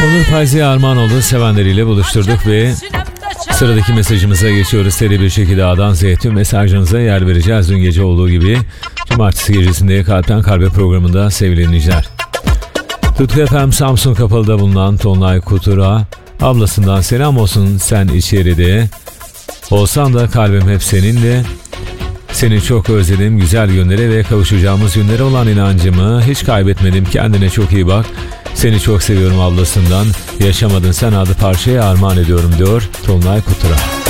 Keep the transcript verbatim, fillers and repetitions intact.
Onur Payzi'ye armağan oldu, sevenleriyle buluşturduk ve sıradaki mesajımıza geçiyoruz. Seri bir şekilde A'dan Z'ye tüm mesajlarınıza yer vereceğiz. Dün gece olduğu gibi cumartesi gecesinde Kalpten Kalbe programında sevgili dinleyiciler. Tutku F M Samsun Kapalı'da bulunan Tonlay Kutura ablasından selam olsun, sen içeride olsan da kalbim hep seninle. Seni çok özledim, güzel günlere ve kavuşacağımız günlere olan inancımı hiç kaybetmedim. Kendine çok iyi bak. Seni çok seviyorum ablasından. Yaşamadın sen adlı parçaya armağan ediyorum diyor Tonlay Kutura.